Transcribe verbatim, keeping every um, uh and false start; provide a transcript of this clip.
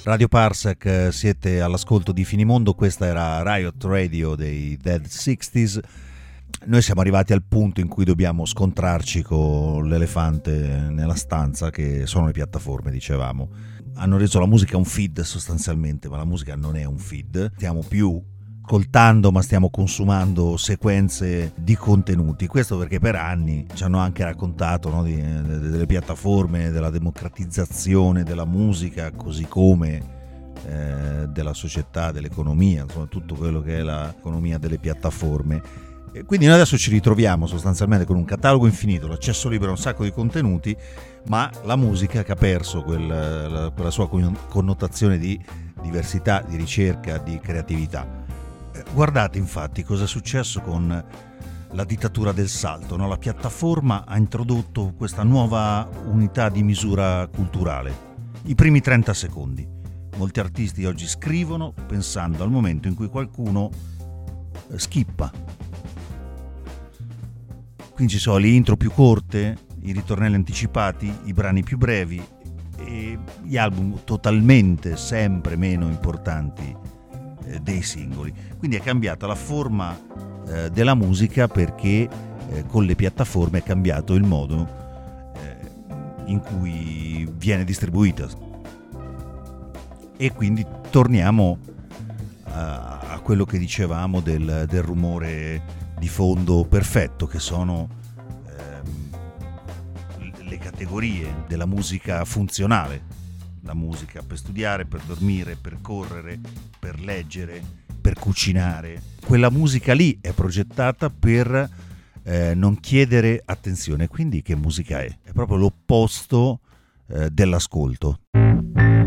Radio Parsec, siete all'ascolto di Finimondo, questa era Riot Radio dei Dead sessantas. Noi siamo arrivati al punto in cui dobbiamo scontrarci con l'elefante nella stanza, che sono le piattaforme, dicevamo. Hanno reso la musica un feed sostanzialmente, ma la musica non è un feed. Stiamo più ascoltando, ma stiamo consumando sequenze di contenuti. Questo perché per anni ci hanno anche raccontato, no, di, delle piattaforme, della democratizzazione della musica, così come eh, della società, dell'economia, insomma tutto quello che è l'economia delle piattaforme. E quindi noi adesso ci ritroviamo sostanzialmente con un catalogo infinito, l'accesso libero a un sacco di contenuti, ma la musica che ha perso quel, la, quella sua connotazione di diversità, di ricerca, di creatività. Guardate infatti cosa è successo con la dittatura del salto, no? La piattaforma ha introdotto questa nuova unità di misura culturale, i primi trenta secondi. Molti artisti oggi scrivono pensando al momento in cui qualcuno skippa. Quindi ci sono le intro più corte, i ritornelli anticipati, i brani più brevi e gli album totalmente sempre meno importanti dei singoli. Quindi è cambiata la forma eh, della musica, perché eh, con le piattaforme è cambiato il modo eh, in cui viene distribuita, e quindi torniamo a, a quello che dicevamo del, del rumore di fondo perfetto, che sono ehm, le categorie della musica funzionale. La musica per studiare, per dormire, per correre, per leggere, per cucinare. Quella musica lì è progettata per eh, non chiedere attenzione. Quindi che musica è? È proprio l'opposto eh, dell'ascolto.